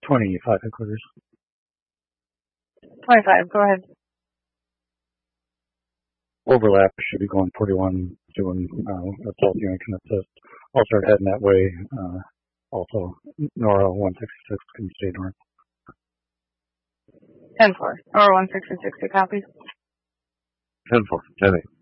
25 headquarters. 25, go ahead. Overlap should be going 41, doing assault unit can assist. I'll start heading that way. Also, Nora 166 can stay north. 10-4. Nora 166, copies. 10-4, 10-8.